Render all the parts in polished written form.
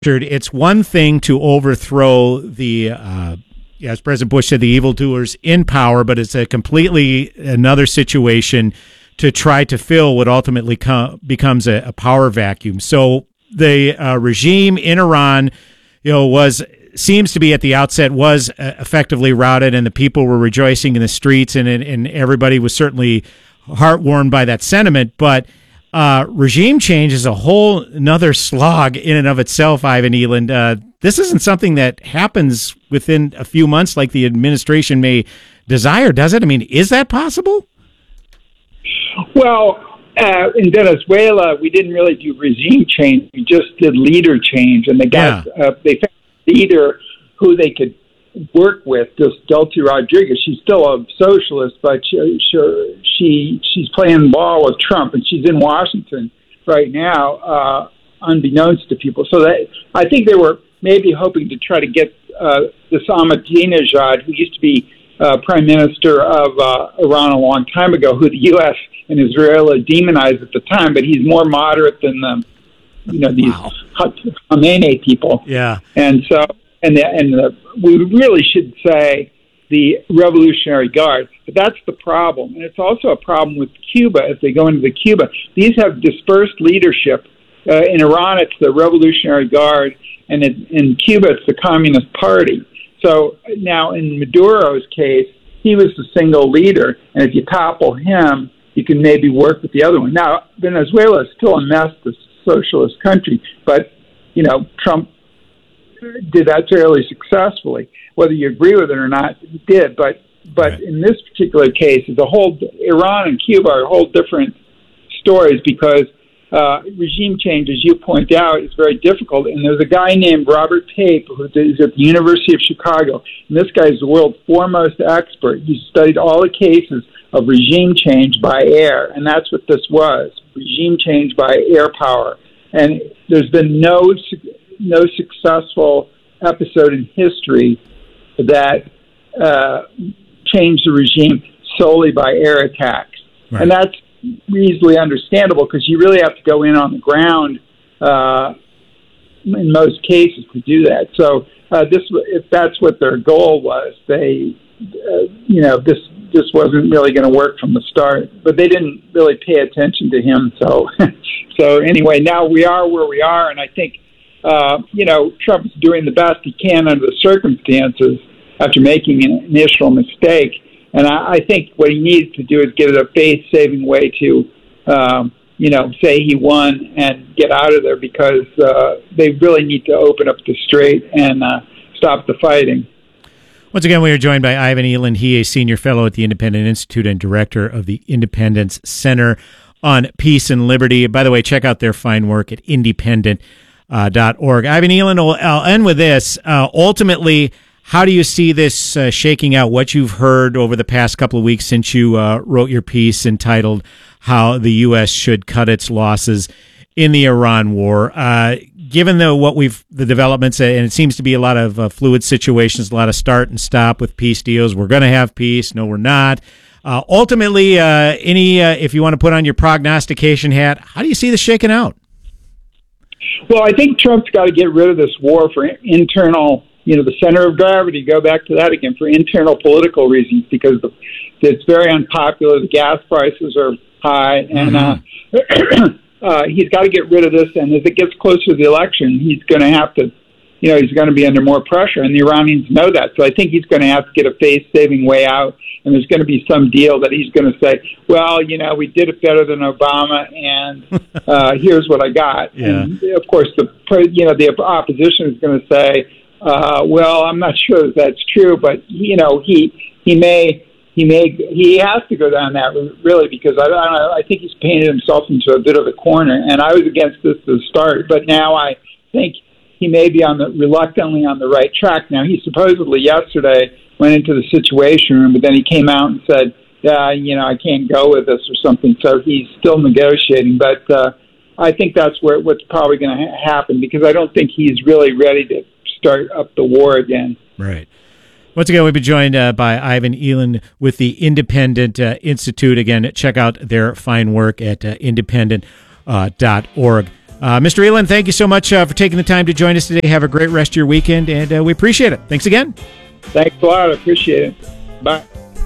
It's one thing to overthrow the, as President Bush said, the evildoers in power, but it's a completely another situation to try to fill what ultimately becomes a power vacuum. So the regime in Iran, seems to be at the outset was effectively routed, and the people were rejoicing in the streets, and everybody was certainly heartwarmed by that sentiment, but regime change is a whole another slog in and of itself, Ivan Eland. This isn't something that happens within a few months like the administration may desire, does it? I mean, is that possible? Well, in Venezuela, we didn't really do regime change. We just did leader change, and they found a leader who they could work with, this Delcy Rodriguez. She's still a socialist, but she's playing ball with Trump, and she's in Washington right now, unbeknownst to people. So I think they were maybe hoping to try to get this Ahmadinejad, who used to be prime minister of Iran a long time ago, who the U.S. and Israel demonized at the time, but he's more moderate than these Khamenei people. Yeah, and so. We really should say the Revolutionary Guard, but that's the problem. And it's also a problem with Cuba if they go into the Cuba. These have dispersed leadership. In Iran, it's the Revolutionary Guard, and in Cuba, it's the Communist Party. So now in Maduro's case, he was the single leader, and if you topple him, you can maybe work with the other one. Now, Venezuela is still a mess, the socialist country, but, Trump did that fairly successfully. Whether you agree with it or not, he did. But right. In this particular case, Iran and Cuba are whole different stories because regime change, as you point out, is very difficult. And there's a guy named Robert Pape who is at the University of Chicago. And this guy is the world's foremost expert. He studied all the cases of regime change by air, and that's what this was, regime change by air power. And there's been no successful episode in history that changed the regime solely by air attacks. Right. And that's easily understandable because you really have to go in on the ground in most cases to do that. So if that's what their goal was, this wasn't really going to work from the start. But they didn't really pay attention to him. So anyway, now we are where we are, and I think Trump's doing the best he can under the circumstances after making an initial mistake. And I think what he needs to do is get a face-saving way to, say he won and get out of there because they really need to open up the strait and stop the fighting. Once again, we are joined by Ivan Eland. He is Senior Fellow at the Independent Institute and Director of the Independence Center on Peace and Liberty. By the way, check out their fine work at independent.org. Ivan Eland, I'll end with this. Ultimately, how do you see this shaking out, what you've heard over the past couple of weeks since you wrote your piece entitled How the U.S. Should Cut Its Losses in the Iran War? Given the developments, and it seems to be a lot of fluid situations, a lot of start and stop with peace deals. We're going to have peace. No, we're not. Ultimately, if you want to put on your prognostication hat, how do you see this shaking out? Well, I think Trump's got to get rid of this war for internal, the center of gravity, go back to that again, for internal political reasons, because it's very unpopular. The gas prices are high, and he's got to get rid of this. And as it gets closer to the election, he's going to have to, he's going to be under more pressure, and the Iranians know that. So I think he's going to have to get a face-saving way out, and there's going to be some deal that he's going to say, well, we did it better than Obama, and here's what I got. Yeah. And, of course, the opposition is going to say, well, I'm not sure that that's true, but, he has to go down that route, really, because I think he's painted himself into a bit of a corner, and I was against this to start, but now I think he may be reluctantly on the right track. Now, he supposedly yesterday went into the Situation Room, but then he came out and said, I can't go with this or something, so he's still negotiating, but I think that's what's probably going to happen, because I don't think he's really ready to start up the war again. Right. Once again, we've been joined by Ivan Eland with the Independent Institute. Again, check out their fine work at independent.org. Mr. Eland, thank you so much for taking the time to join us today. Have a great rest of your weekend, and we appreciate it. Thanks again. Thanks a lot. I appreciate it. Bye.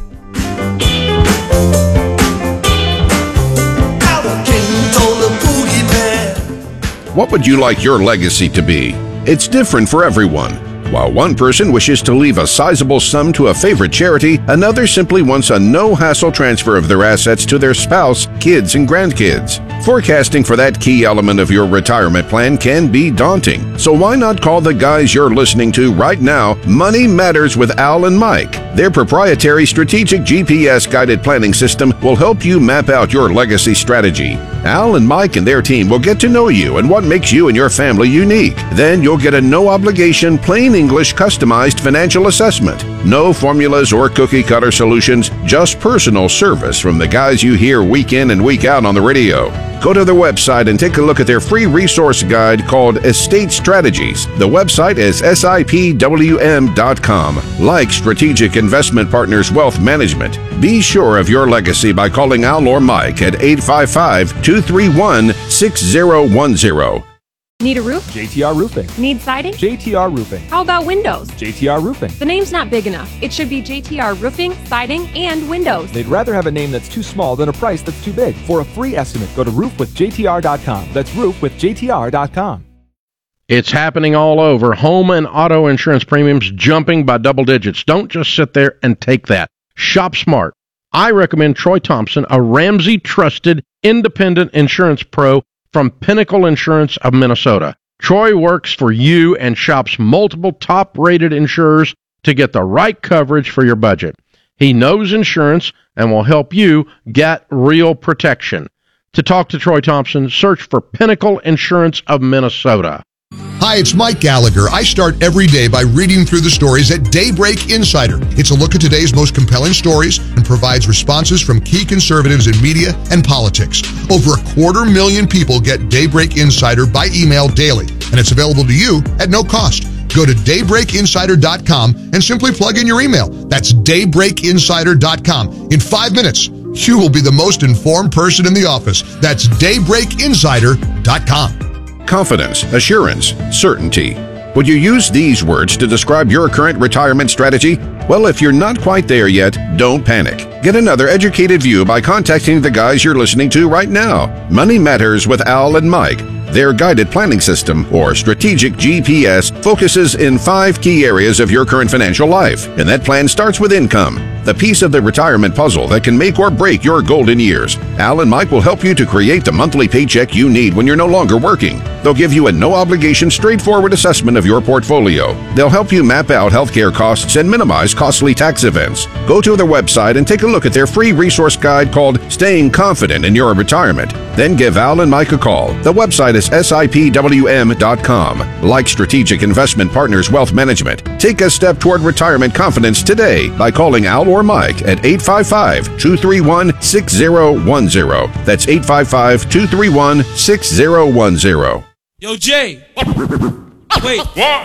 What would you like your legacy to be? It's different for everyone. While one person wishes to leave a sizable sum to a favorite charity, another simply wants a no-hassle transfer of their assets to their spouse, kids, and grandkids. Forecasting for that key element of your retirement plan can be daunting. So why not call the guys you're listening to right now, Money Matters with Al and Mike. Their proprietary strategic GPS-guided planning system will help you map out your legacy strategy. Al and Mike and their team will get to know you and what makes you and your family unique. Then you'll get a no-obligation, plain English customized financial assessment. No formulas or cookie-cutter solutions, just personal service from the guys you hear week in and week out on the radio. Go to their website and take a look at their free resource guide called Estate Strategies. The website is SIPWM.com. Like Strategic Investment Partners Wealth Management, be sure of your legacy by calling Al or Mike at 855-231-6010. Need a roof? JTR Roofing. Need siding? JTR Roofing. How about windows? JTR Roofing. The name's not big enough. It should be JTR Roofing, Siding, and Windows. They'd rather have a name that's too small than a price that's too big. For a free estimate, go to roofwithjtr.com. That's roofwithjtr.com. It's happening all over. Home and auto insurance premiums jumping by double digits. Don't just sit there and take that. Shop smart. I recommend Troy Thompson, a Ramsey-trusted independent insurance pro from Pinnacle Insurance of Minnesota. Troy works for you and shops multiple top-rated insurers to get the right coverage for your budget. He knows insurance and will help you get real protection. To talk to Troy Thompson, search for Pinnacle Insurance of Minnesota. Hi, it's Mike Gallagher. I start every day by reading through the stories at Daybreak Insider. It's a look at today's most compelling stories and provides responses from key conservatives in media and politics. Over 250,000 people get Daybreak Insider by email daily, and it's available to you at no cost. Go to daybreakinsider.com and simply plug in your email. That's daybreakinsider.com. In 5 minutes, you will be the most informed person in the office. That's daybreakinsider.com. Confidence, assurance, certainty. Would you use these words to describe your current retirement strategy? Well, if you're not quite there yet, don't panic. Get another educated view by contacting the guys you're listening to right now. Money Matters with Al and Mike. Their guided planning system, or strategic GPS, focuses in 5 key areas of your current financial life, and that plan starts with income, the piece of the retirement puzzle that can make or break your golden years. Al and Mike will help you to create the monthly paycheck you need when you're no longer working. They'll give you a no-obligation, straightforward assessment of your portfolio. They'll help you map out healthcare costs and minimize costly tax events. Go to their website and take a look at their free resource guide called Staying Confident in Your Retirement. Then give Al and Mike a call. The website is SIPWM.com. Like Strategic Investment Partners Wealth Management, take a step toward retirement confidence today by calling Al or Mike at 855-231-6010. That's 855-231-6010. Yo, Jay. Wait.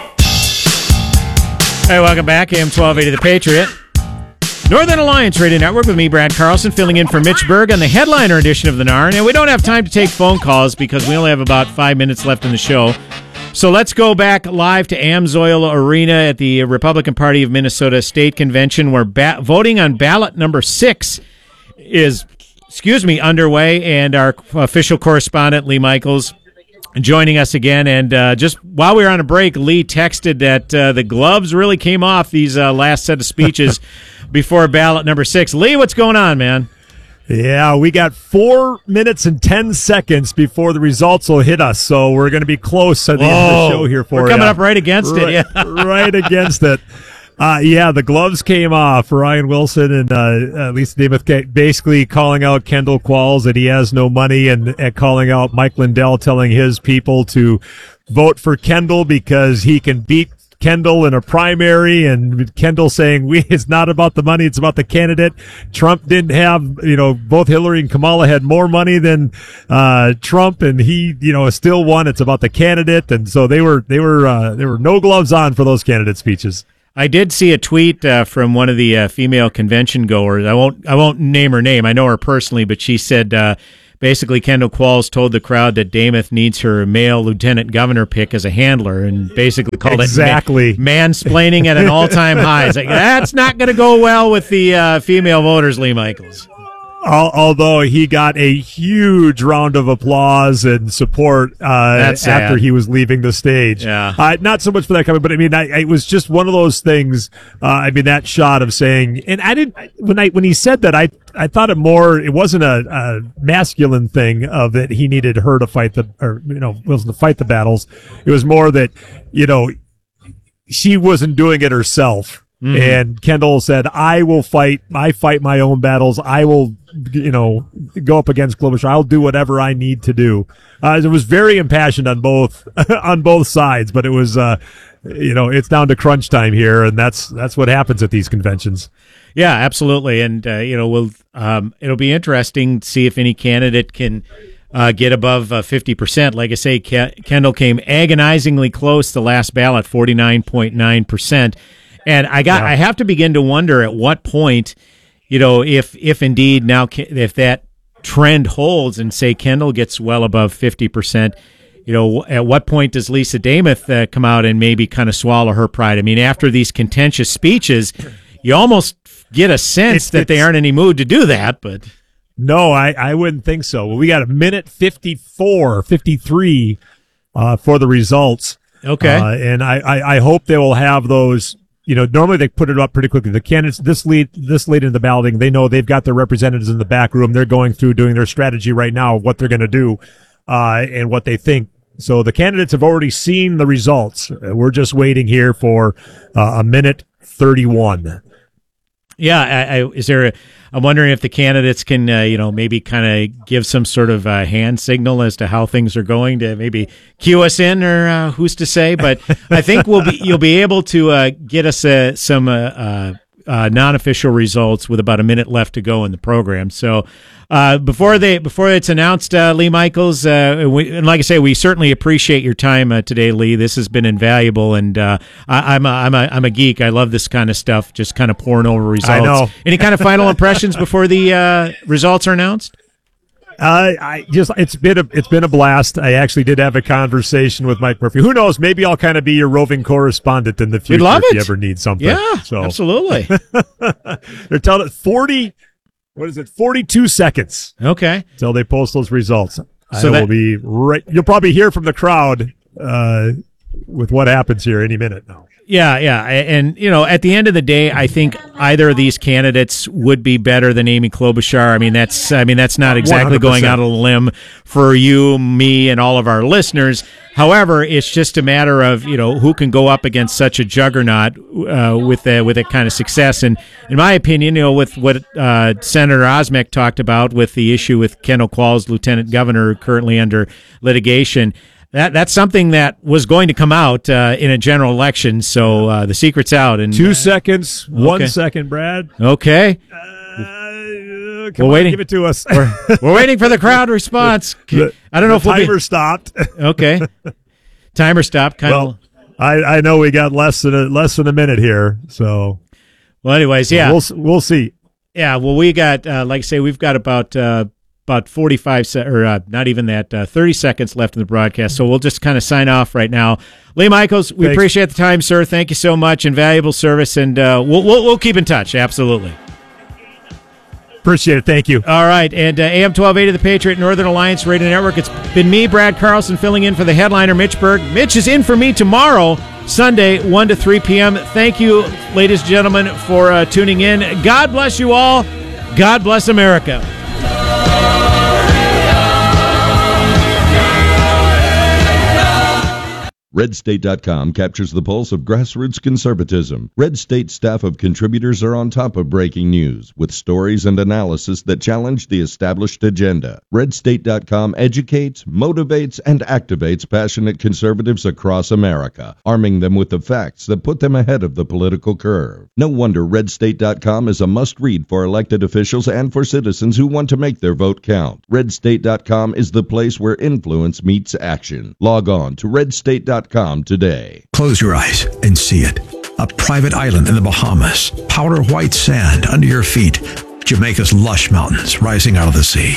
Hey, welcome back. AM 1280 The Patriot. Northern Alliance Radio Network with me, Brad Carlson, filling in for Mitch Berg on the headliner edition of the NARN. And we don't have time to take phone calls because we only have about 5 minutes left in the show. So let's go back live to Amsoil Arena at the Republican Party of Minnesota State Convention, where voting on ballot number 6 is, underway. And our official correspondent, Lee Michaels, joining us again. And just while we were on a break, Lee texted that the gloves really came off these last set of speeches before ballot number 6. Lee, what's going on, man? Yeah, we got 4 minutes and 10 seconds before the results will hit us, so we're going to be close at the end of the show here for you. We're coming up right against it, yeah. Right against it. Yeah, the gloves came off. Ryan Wilson and Lisa Demuth basically calling out Kendall Qualls that he has no money, and calling out Mike Lindell telling his people to vote for Kendall because he can beat Kendall in a primary, and Kendall saying it's not about the money, it's about the candidate. Trump didn't have, both Hillary and Kamala had more money than Trump, and he, still won. It's about the candidate, and so they were no gloves on for those candidate speeches. I did see a tweet from one of the female convention goers. I won't name her name. I know her personally, but she said basically Kendall Qualls told the crowd that Dameth needs her male lieutenant governor pick as a handler, and basically called it mansplaining at an all-time high. It's like, that's not going to go well with the female voters, Lee Michaels. Although he got a huge round of applause and support after he was leaving the stage. Yeah. Not so much for that comment, but I mean, it was just one of those things. That shot of saying, and I didn't, when he said that, I thought it wasn't a masculine thing of that he needed her to fight wasn't to fight the battles. It was more that, she wasn't doing it herself. Mm-hmm. And Kendall said, I fight my own battles. I will, go up against Klobuchar. I'll do whatever I need to do. It was very impassioned on both, on both sides, but it was, it's down to crunch time here. And that's what happens at these conventions. Yeah, absolutely. And, it'll be interesting to see if any candidate can, get above 50%. Like I say, Kendall came agonizingly close the last ballot, 49.9%. And I have to begin to wonder at what point, if indeed now, if that trend holds and say Kendall gets well above 50%, at what point does Lisa Dameth come out and maybe kind of swallow her pride? I mean, after these contentious speeches, you almost get a sense that they aren't in any mood to do that, but. No, I wouldn't think so. Well, we got a minute 53 for the results. Okay. And I hope they will have those. Normally they put it up pretty quickly. The candidates this late in the balloting, they know they've got their representatives in the back room. They're going through doing their strategy right now of what they're going to do, and what they think. So the candidates have already seen the results. We're just waiting here for a minute 31. Yeah, I'm wondering if the candidates can, maybe kind of give some sort of hand signal as to how things are going to maybe cue us in, or who's to say. But I think you'll be able to get us some non-official results with about a minute left to go in the program. So before it's announced, Lee Michaels, and like I say, we certainly appreciate your time today, Lee. This has been invaluable, and I'm a geek. I love this kind of stuff, just kind of pouring over results. I know. Any kind of final impressions before the results are announced? It's been a blast. I actually did have a conversation with Mike Murphy. Who knows? Maybe I'll kind of be your roving correspondent in the future if you ever need something. Yeah, so. Absolutely. They're telling it 42 seconds. Okay. Until they post those results. So will be right. You'll probably hear from the crowd, with what happens here any minute now. Yeah. And, at the end of the day, I think either of these candidates would be better than Amy Klobuchar. I mean, that's not exactly 100%. Going out on a limb for you, me, and all of our listeners. However, it's just a matter of, who can go up against such a juggernaut with that kind of success. And in my opinion, with what Senator Osmek talked about with the issue with Kendall Qualls, Lieutenant Governor, currently under litigation, that's something that was going to come out in a general election, so the secret's out. And 2 seconds, 1 second, Brad. Okay. We're waiting. Give it to us. We're waiting for the crowd response. I don't know if timer stopped. Okay. Timer stopped. I know we got less than a minute here, so. Well, anyways, yeah, we'll see. Yeah, well, we got like I say, we've got about 45 or not even that 30 seconds left in the broadcast, so we'll just kind of sign off right now. Lee Michaels, we appreciate the time, sir. Thank you so much. Invaluable service, and we'll keep in touch. Absolutely. Appreciate it. Thank you. All right, and AM 1280 The Patriot Northern Alliance Radio Network. It's been me, Brad Carlson, filling in for the headliner, Mitch Berg. Mitch is in for me tomorrow, Sunday, 1 to 3 p.m. Thank you, ladies and gentlemen, for tuning in. God bless you all. God bless America. RedState.com captures the pulse of grassroots conservatism. Red State staff of contributors are on top of breaking news with stories and analysis that challenge the established agenda. RedState.com educates, motivates, and activates passionate conservatives across America, arming them with the facts that put them ahead of the political curve. No wonder RedState.com is a must-read for elected officials and for citizens who want to make their vote count. RedState.com is the place where influence meets action. Log on to RedState.com today. Close your eyes and see it. A private island in the Bahamas, powder white sand under your feet, Jamaica's lush mountains rising out of the sea.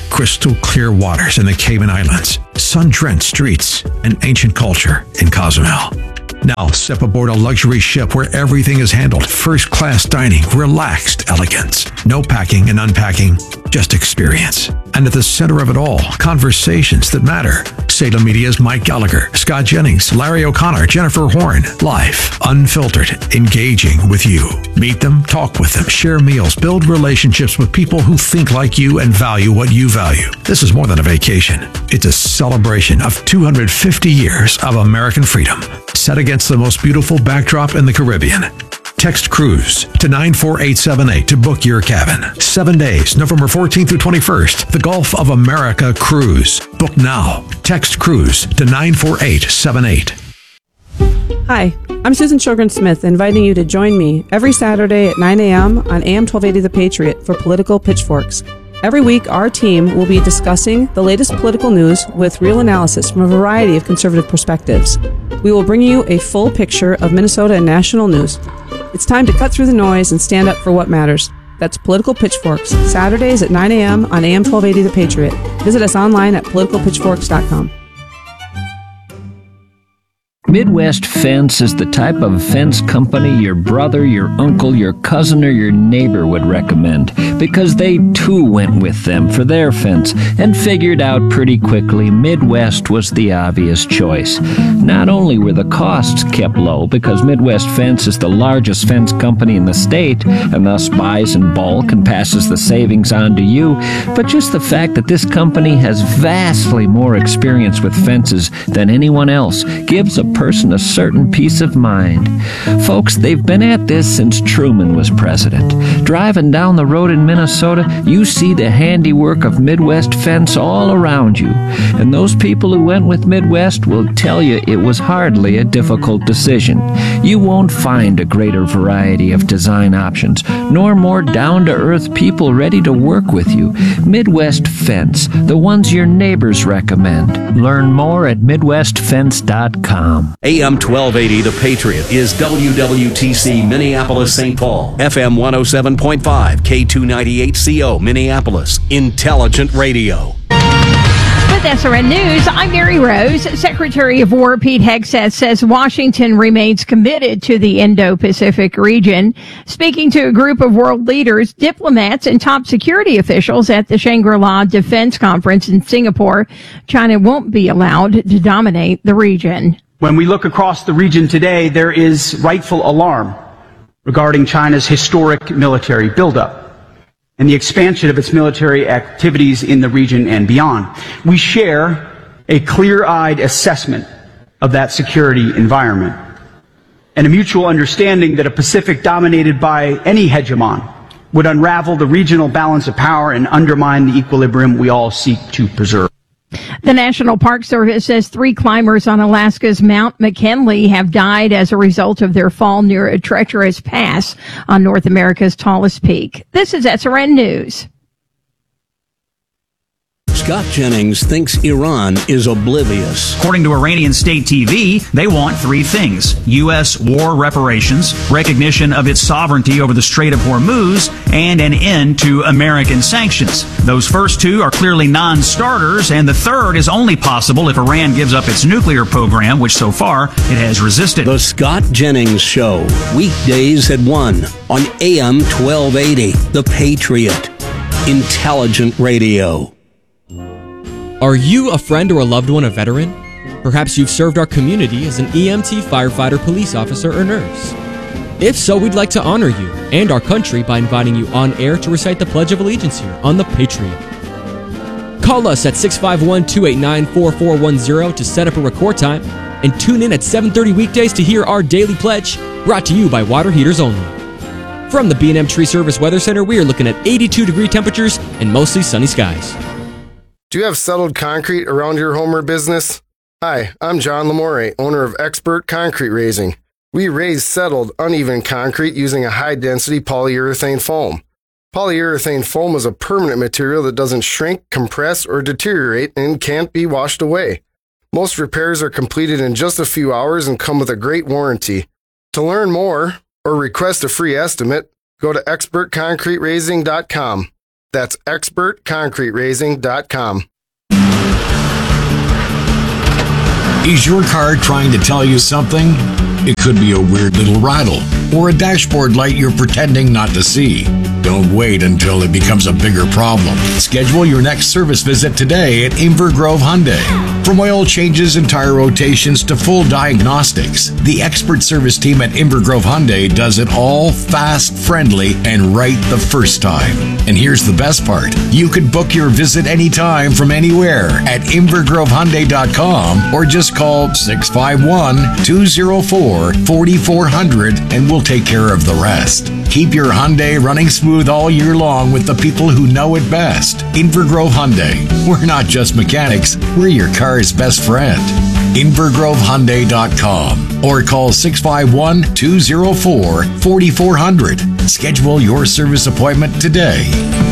crystal clear waters in the Cayman Islands, sun-drenched streets, and ancient culture in Cozumel. Now step aboard a luxury ship where everything is handled. First-class dining, relaxed elegance. No packing and unpacking, just experience. And at the center of it all, conversations that matter. Salem Media's Mike Gallagher, Scott Jennings, Larry O'Connor, Jennifer Horn. Live, unfiltered, engaging with you. Meet them, talk with them, share meals, build relationships with people who think like you and value what you value. This is more than a vacation. It's a celebration of 250 years of American freedom, set against the most beautiful backdrop in the Caribbean. Text Cruise to 94878 to book your cabin. 7 days, November 14th through 21st. The Gulf of America Cruise. Book now. Text Cruise to 94878. Hi, I'm Susan Sjogren-Smith, inviting you to join me every Saturday at 9 a.m. on AM 1280 The Patriot for Political Pitchforks. Every week, our team will be discussing the latest political news with real analysis from a variety of conservative perspectives. We will bring you a full picture of Minnesota and national news. It's time to cut through the noise and stand up for what matters. That's Political Pitchforks, Saturdays at 9 a.m. on AM 1280 The Patriot. Visit us online at politicalpitchforks.com. Midwest Fence is the type of fence company your brother, your uncle, your cousin, or your neighbor would recommend, because they too went with them for their fence and figured out pretty quickly Midwest was the obvious choice. Not only were the costs kept low, because Midwest Fence is the largest fence company in the state and thus buys in bulk and passes the savings on to you, but just the fact that this company has vastly more experience with fences than anyone else gives a person a certain peace of mind. Folks, they've been at this since Truman was president. Driving down the road in Minnesota, you see the handiwork of Midwest Fence all around you. And those people who went with Midwest will tell you it was hardly a difficult decision. You won't find a greater variety of design options, nor more down-to-earth people ready to work with you. Midwest Fence, the ones your neighbors recommend. Learn more at MidwestFence.com. AM 1280 The Patriot is WWTC Minneapolis-St. Paul, FM 107.5, K298CO Minneapolis, Intelligent Radio. With SRN News, I'm Mary Rose. Secretary of War Pete Hegseth says Washington remains committed to the Indo-Pacific region. Speaking to a group of world leaders, diplomats, and top security officials at the Shangri-La Defense Conference in Singapore, China won't be allowed to dominate the region. When we look across the region today, there is rightful alarm regarding China's historic military buildup and the expansion of its military activities in the region and beyond. We share a clear-eyed assessment of that security environment and a mutual understanding that a Pacific dominated by any hegemon would unravel the regional balance of power and undermine the equilibrium we all seek to preserve. The National Park Service says 3 climbers on Alaska's Mount McKinley have died as a result of their fall near a treacherous pass on North America's tallest peak. This is SRN News. Scott Jennings thinks Iran is oblivious. According to Iranian state TV, they want 3 things: U.S. war reparations, recognition of its sovereignty over the Strait of Hormuz, and an end to American sanctions. Those first 2 are clearly non-starters, and the third is only possible if Iran gives up its nuclear program, which so far it has resisted. The Scott Jennings Show, weekdays at 1 on AM 1280, The Patriot, Intelligent Radio. Are you a friend or a loved one a veteran? Perhaps you've served our community as an EMT, firefighter, police officer, or nurse. If so, we'd like to honor you and our country by inviting you on air to recite the Pledge of Allegiance here on The Patriot. Call us at 651-289-4410 to set up a record time and tune in at 7:30 weekdays to hear our daily pledge, brought to you by Water Heaters Only. From the B&M Tree Service Weather Center, we are looking at 82-degree temperatures and mostly sunny skies. Do you have settled concrete around your home or business? Hi, I'm John Lamore, owner of Expert Concrete Raising. We raise settled, uneven concrete using a high-density polyurethane foam. Polyurethane foam is a permanent material that doesn't shrink, compress, or deteriorate and can't be washed away. Most repairs are completed in just a few hours and come with a great warranty. To learn more or request a free estimate, go to expertconcreteraising.com. That's expertconcreteracing.com. Is your car trying to tell you something? It could be a weird little rattle or a dashboard light you're pretending not to see. Don't wait until it becomes a bigger problem. Schedule your next service visit today at Inver Grove Hyundai. From oil changes and tire rotations to full diagnostics, the expert service team at Inver Grove Hyundai does it all fast, friendly, and right the first time. And here's the best part. You can book your visit anytime from anywhere at InvergroveHyundai.com or just call 651-204-4400 and we'll take care of the rest. Keep your Hyundai running smooth all year long with the people who know it best. Inver Grove Hyundai. We're not just mechanics, we're your car's best friend. InvergroveHyundai.com or call 651-204-4400. Schedule your service appointment today.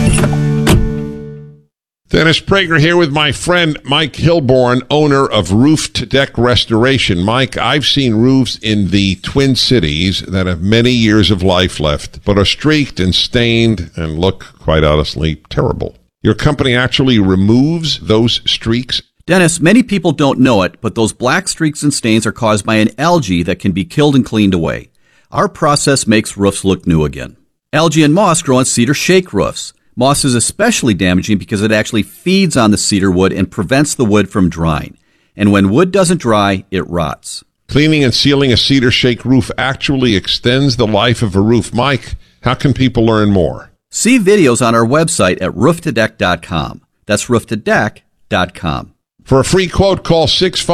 Dennis Prager here with my friend Mike Hilborn, owner of Roof to Deck Restoration. Mike, I've seen roofs in the Twin Cities that have many years of life left, but are streaked and stained and look, quite honestly, terrible. Your company actually removes those streaks? Dennis, many people don't know it, but those black streaks and stains are caused by an algae that can be killed and cleaned away. Our process makes roofs look new again. Algae and moss grow on cedar shake roofs. Moss is especially damaging because it actually feeds on the cedar wood and prevents the wood from drying. And when wood doesn't dry, it rots. Cleaning and sealing a cedar shake roof actually extends the life of a roof. Mike, how can people learn more? See videos on our website at rooftodeck.com. That's rooftodeck.com. For a free quote, call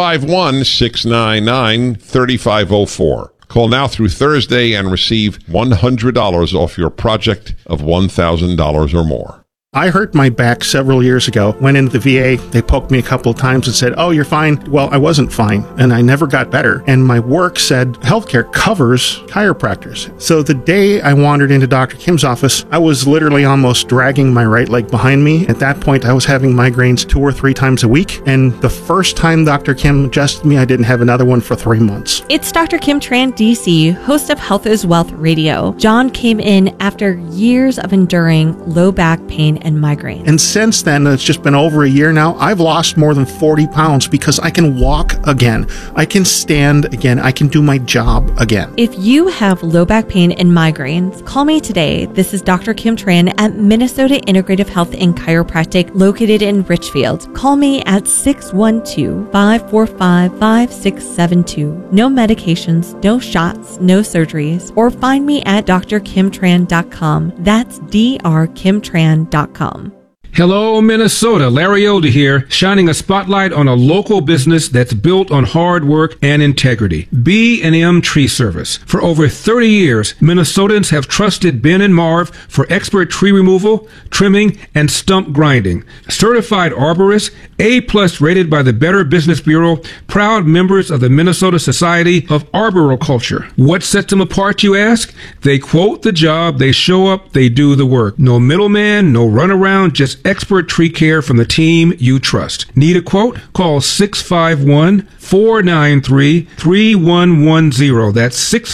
651-699-3504. Call now through Thursday and receive $100 off your project of $1,000 or more. I hurt my back several years ago. Went into the VA. They poked me a couple of times and said, "Oh, you're fine." Well, I wasn't fine, and I never got better. And my work said healthcare covers chiropractors. So the day I wandered into Dr. Kim's office, I was literally almost dragging my right leg behind me. At that point, I was having migraines 2 or 3 times a week. And the first time Dr. Kim adjusted me, I didn't have another one for 3 months. It's Dr. Kim Tran, DC, host of Health is Wealth Radio. John came in after years of enduring low back pain and migraine. And since then, it's just been over a year now, I've lost more than 40 pounds because I can walk again. I can stand again. I can do my job again. If you have low back pain and migraines, call me today. This is Dr. Kim Tran at Minnesota Integrative Health and Chiropractic located in Richfield. Call me at 612-545-5672. No medications, no shots, no surgeries, or find me at drkimtran.com. That's drkimtran.com. Hello, Minnesota. Larry Elder here, shining a spotlight on a local business that's built on hard work and integrity. B&M Tree Service. For over 30 years, Minnesotans have trusted Ben and Marv for expert tree removal, trimming, and stump grinding. Certified arborists, A+ rated by the Better Business Bureau, proud members of the Minnesota Society of Arboriculture. What sets them apart, you ask? They quote the job, they show up, they do the work. No middleman, no runaround, just expert tree care from the team you trust. Need a quote? Call 651-493-3110. That's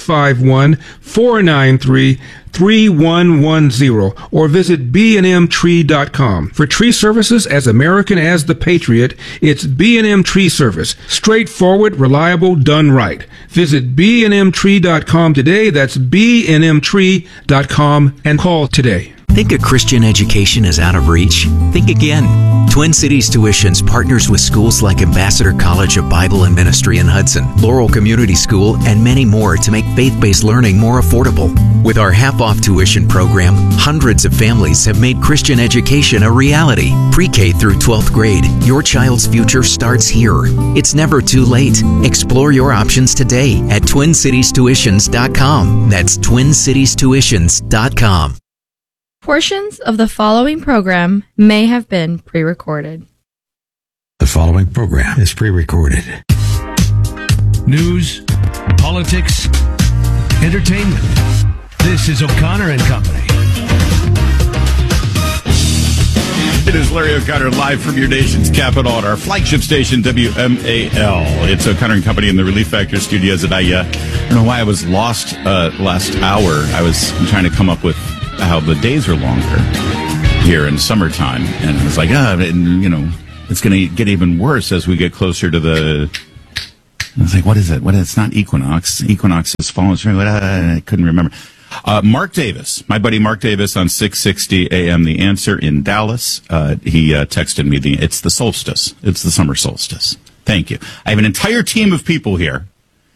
651-493-3110. Or visit bnmtree.com. For tree services as American as the Patriot, it's B&M Tree Service. Straightforward, reliable, done right. Visit bnmtree.com today. That's bnmtree.com and call today. Think a Christian education is out of reach? Think again. Twin Cities Tuitions partners with schools like Ambassador College of Bible and Ministry in Hudson, Laurel Community School, and many more to make faith-based learning more affordable. With our half-off tuition program, hundreds of families have made Christian education a reality. Pre-K through 12th grade, your child's future starts here. It's never too late. Explore your options today at TwinCitiesTuitions.com. That's TwinCitiesTuitions.com. Portions of the following program may have been pre-recorded. The following program is pre-recorded. News, politics, entertainment. This is O'Connor and Company. It is Larry O'Connor live from your nation's capital at our flagship station, WMAL. It's O'Connor and Company in the Relief Factor studios. And I don't know why I was lost last hour. I was trying to come up with how the days are longer. here in summertime. And I was like, it's going to get even worse as we get closer to the... I was like, what is it? It's not equinox. Equinox is falling. I couldn't remember. Mark Davis, my buddy Mark Davis on 660 AM The Answer in Dallas. He texted me, it's the solstice. It's the summer solstice. Thank you. I have an entire team of people here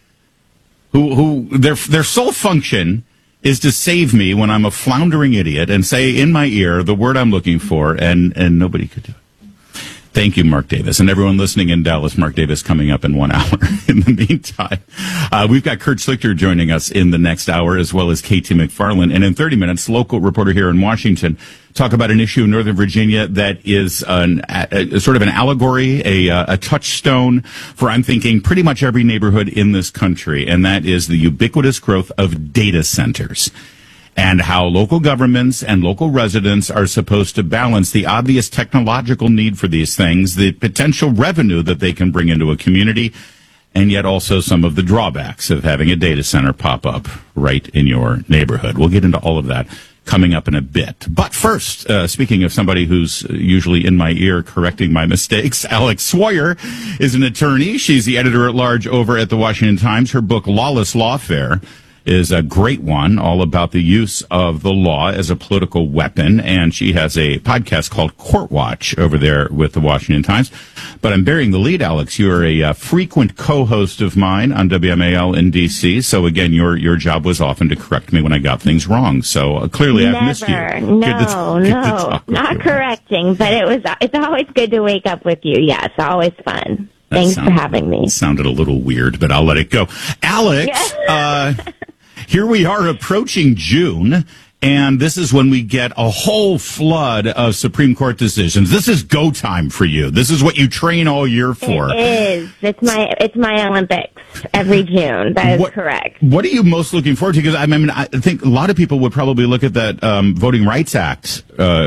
who their sole function is to save me when I'm a floundering idiot and say in my ear the word I'm looking for, and nobody could do it. Thank you, Mark Davis. And everyone listening in Dallas, Mark Davis coming up in 1 hour. In the meantime, we've got Kurt Schlichter joining us in the next hour, as well as KT McFarland. And in 30 minutes, local reporter here in Washington, talk about an issue in Northern Virginia that is sort of an allegory, a touchstone for, I'm thinking, pretty much every neighborhood in this country. And that is the ubiquitous growth of data centers, and how local governments and local residents are supposed to balance the obvious technological need for these things, the potential revenue that they can bring into a community, and yet also some of the drawbacks of having a data center pop up right in your neighborhood. We'll get into all of that coming up in a bit. But first, speaking of somebody who's usually in my ear correcting my mistakes, Alex Sawyer is an attorney. She's the editor-at-large over at the Washington Times. Her book, Lawless Lawfare, is a great one, all about the use of the law as a political weapon. And she has a podcast called Court Watch over there with the Washington Times. But I'm bearing the lead, Alex. You're a frequent co-host of mine on WMAL in D.C. So, again, your job was often to correct me when I got things wrong. So, clearly I've missed you. No, not correcting. But it's always good to wake up with you. Yeah, it's always fun. Thanks for having me. Sounded a little weird, but I'll let it go. Alex, here we are approaching June, and this is when we get a whole flood of Supreme Court decisions. This is go time for you. This is what you train all year for. It is. It's my Olympics every June. That is correct. What are you most looking forward to? Because I think a lot of people would probably look at that Voting Rights Act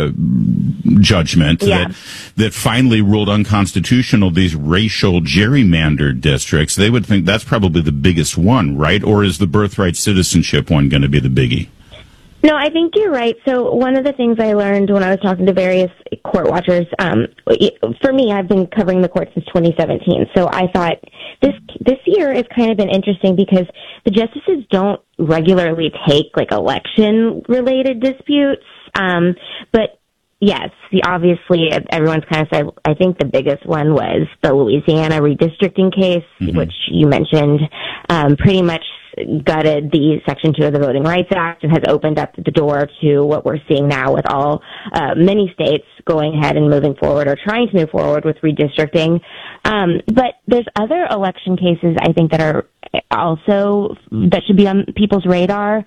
judgment that finally ruled unconstitutional these racial gerrymandered districts. They would think that's probably the biggest one, right? Or is the birthright citizenship one going to be the biggie? No, I think you're right. So one of the things I learned when I was talking to various court watchers, for me, I've been covering the court since 2017. So I thought this year has kind of been interesting because the justices don't regularly take like election related disputes. But yes, obviously everyone's kind of said, I think the biggest one was the Louisiana redistricting case, which you mentioned, pretty much gutted the Section 2 of the Voting Rights Act and has opened up the door to what we're seeing now with many states going ahead and moving forward or trying to move forward with redistricting. But there's other election cases I think that are also, that should be on people's radar.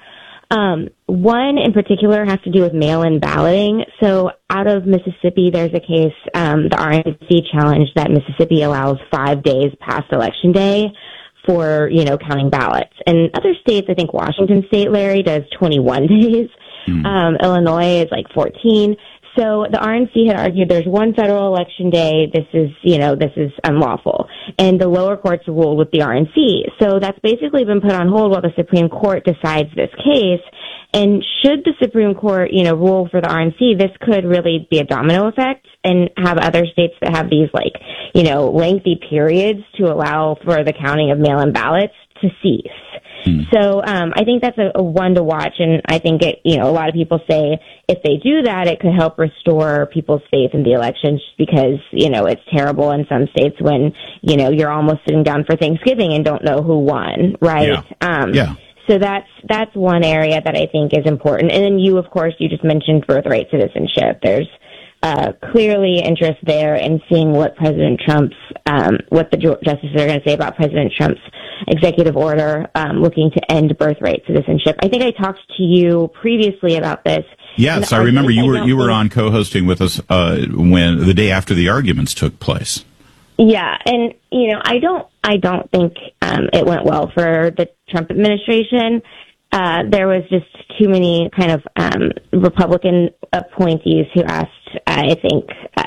One in particular has to do with mail-in balloting. So out of Mississippi, there's a case, the RNC challenged that Mississippi allows 5 days past Election Day for, counting ballots. And other states, I think Washington State, Larry, does 21 days. Illinois is like 14. So the RNC had argued there's one federal election day. This is unlawful. And the lower courts ruled with the RNC. So that's basically been put on hold while the Supreme Court decides this case. And should the Supreme Court, rule for the RNC, this could really be a domino effect and have other states that have these lengthy periods to allow for the counting of mail-in ballots to cease. So I think that's a one to watch, and I think a lot of people say if they do that, it could help restore people's faith in the elections because, it's terrible in some states when, you're almost sitting down for Thanksgiving and don't know who won, right? So that's one area that I think is important. And then you just mentioned birthright citizenship. There's clearly interest there in seeing what President Trump's, what the justices are going to say about President Trump's executive order looking to end birthright citizenship. I think I talked to you previously about this. Yes, I remember you were on co-hosting with us when the day after the arguments took place. Yeah, and I don't think it went well for the Trump administration. There was just too many kind of Republican appointees who asked, I think,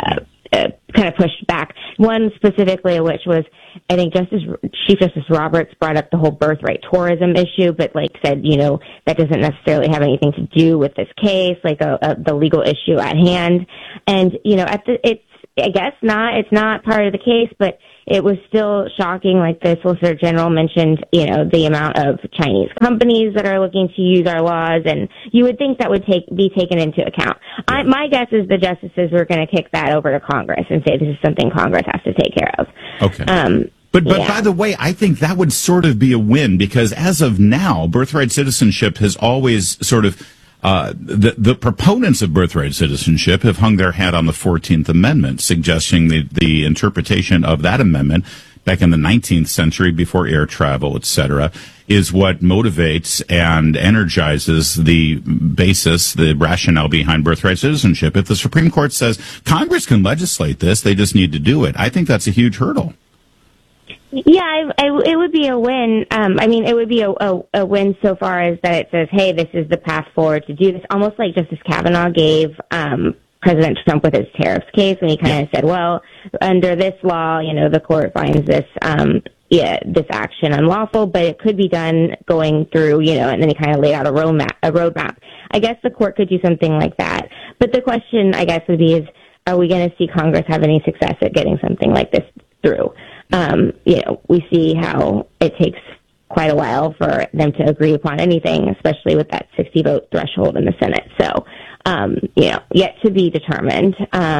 kind of pushed back. One specifically, which was, I think Chief Justice Roberts brought up the whole birthright tourism issue, but said, that doesn't necessarily have anything to do with this case, the legal issue at hand. And, I guess it's not part of the case, but it was still shocking. Like the Solicitor General mentioned, the amount of Chinese companies that are looking to use our laws, and you would think that would be taken into account. My guess is the justices were going to kick that over to Congress and say this is something Congress has to take care of. Okay. But by the way, I think that would sort of be a win, because as of now, birthright citizenship has always sort of the proponents of birthright citizenship have hung their hat on the 14th Amendment, suggesting the interpretation of that amendment back in the 19th century, before air travel, etc., is what motivates and energizes the basis, the rationale behind birthright citizenship. If the Supreme Court says Congress can legislate this, they just need to do it, I think that's a huge hurdle. Yeah, it would be a win. It would be a win so far as that it says, hey, this is the path forward to do this, almost like Justice Kavanaugh gave President Trump with his tariffs case, when he kind of said, well, under this law, the court finds this this action unlawful, but it could be done going through, and then he kind of laid out a roadmap. I guess the court could do something like that. But the question, I guess, would be is, are we going to see Congress have any success at getting something like this through? We see how it takes quite a while for them to agree upon anything, especially with that 60-vote threshold in the Senate. So, yet to be determined.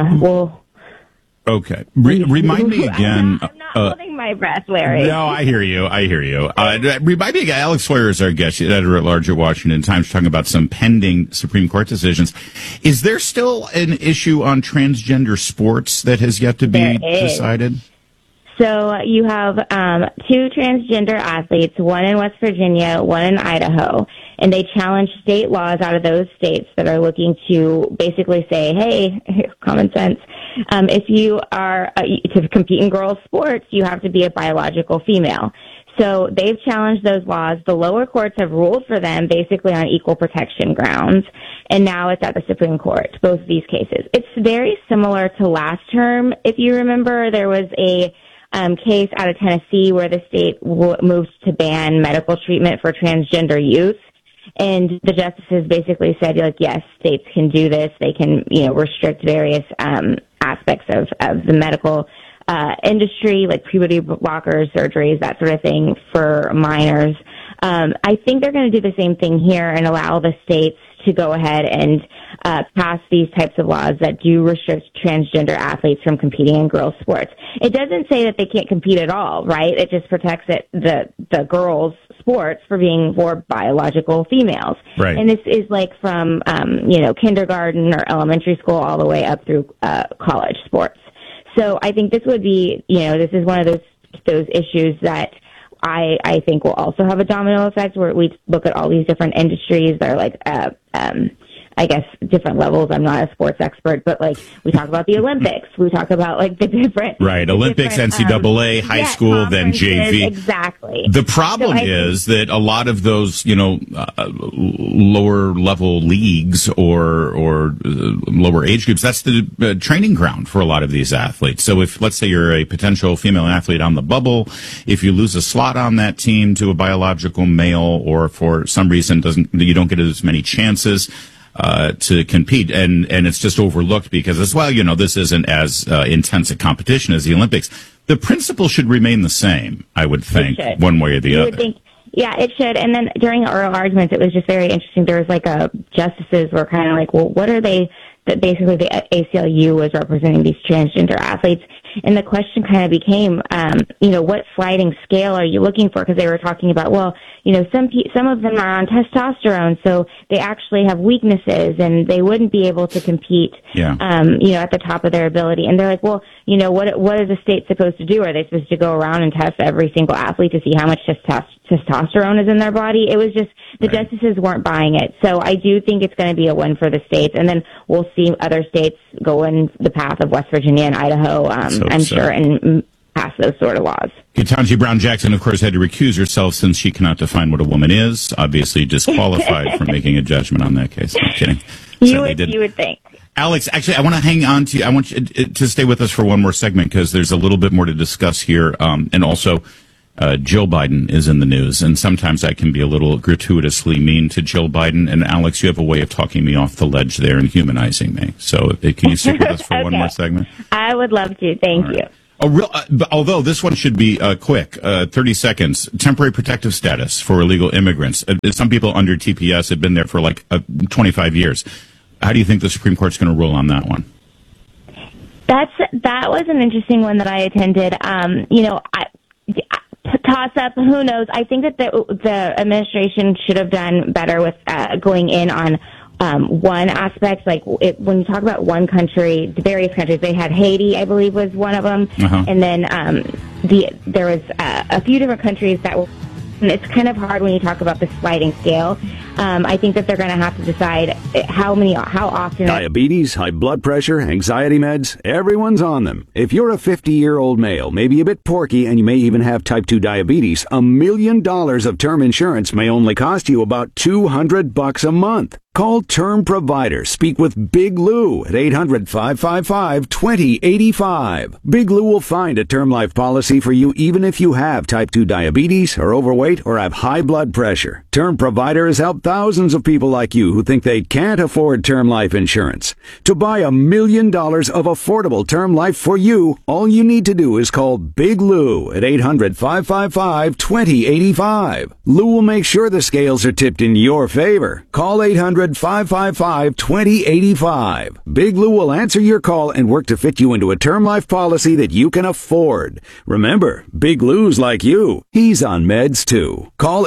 Okay. Remind me again. I'm not holding my breath, Larry. No, I hear you. Remind me again, Alex Floyer is our guest, editor-at-large at Washington Times, talking about some pending Supreme Court decisions. Is there still an issue on transgender sports that has yet to be decided? So you have 2 transgender athletes, one in West Virginia, one in Idaho, and they challenge state laws out of those states that are looking to basically say, hey, common sense, if you are to compete in girls' sports, you have to be a biological female. So they've challenged those laws. The lower courts have ruled for them basically on equal protection grounds, and now it's at the Supreme Court, both of these cases. It's very similar to last term. If you remember, there was a case out of Tennessee where the state moved to ban medical treatment for transgender youth. And the justices basically said, yes, states can do this. They can, restrict various aspects of the medical industry, like puberty blockers, surgeries, that sort of thing for minors. I think they're going to do the same thing here and allow the states to go ahead and pass these types of laws that do restrict transgender athletes from competing in girls' sports. It doesn't say that they can't compete at all, right? It just protects the girls' sports for being for biological females. Right. And this is from kindergarten or elementary school all the way up through college sports. So I think this would be, this is one of those issues that I think will also have a domino effect, where we look at all these different industries that are I guess, different levels. I'm not a sports expert, but we talk about the Olympics. We talk about the different... Right, Olympics, NCAA, high school, then JV. Exactly. The problem is that a lot of those, lower level leagues or lower age groups, that's the training ground for a lot of these athletes. So if, let's say you're a potential female athlete on the bubble, if you lose a slot on that team to a biological male, or for some reason you don't get as many chances to compete, and it's just overlooked because as well, this isn't as intense a competition as the Olympics. The principle should remain the same, I would think, one way or the other. Yeah, it should. And then during oral arguments, it was just very interesting. There was justices were kind of well, what are they? That basically the ACLU was representing these transgender athletes. And the question kind of became, what sliding scale are you looking for? Because they were talking about, some of them are on testosterone, so they actually have weaknesses, and they wouldn't be able to compete, at the top of their ability. And they're like, well, what is the state supposed to do? Are they supposed to go around and test every single athlete to see how much testosterone is in their body? It was just, the justices weren't buying it. So I do think it's going to be a win for the states, and then we'll see other states go in the path of West Virginia and Idaho, I'm sure, and pass those sort of laws. Ketanji Brown Jackson, of course, had to recuse herself since she cannot define what a woman is. Obviously disqualified from making a judgment on that case. I'm kidding. You would think. Alex, actually, I want to hang on to you. I want you to stay with us for one more segment because there's a little bit more to discuss here. And also, Joe Biden is in the news, and sometimes I can be a little gratuitously mean to Joe Biden. And Alex, you have a way of talking me off the ledge there and humanizing me. So can you stick with us for one more segment? I would love to. Thank you. Although this one should be quick, 30 seconds. Temporary protective status for illegal immigrants. Some people under TPS have been there for 25 years. How do you think the Supreme Court's going to rule on that one? That was an interesting one that I attended. Toss up, who knows? I think that the administration should have done better with going in on one aspect, when you talk about one country, the various countries, they had Haiti, I believe, was one of them, and then there was a few different countries that were. And it's kind of hard when you talk about the sliding scale. I think that they're going to have to decide how often. Diabetes, high blood pressure, anxiety meds, everyone's on them. If you're a 50-year-old male, maybe a bit porky, and you may even have type 2 diabetes, $1 million of term insurance may only cost you about $200 a month. Call Term Provider. Speak with Big Lou at 800-555-2085. Big Lou will find a term life policy for you even if you have type 2 diabetes, are overweight, or have high blood pressure. Term Provider has helped thousands of people like you who think they can't afford term life insurance. To buy $1 million of affordable term life for you, all you need to do is call Big Lou at 800-555-2085. Lou will make sure the scales are tipped in your favor. Call 800-555-2085. Big Lou will answer your call and work to fit you into a term life policy that you can afford. Remember, Big Lou's like you. He's on meds too. Call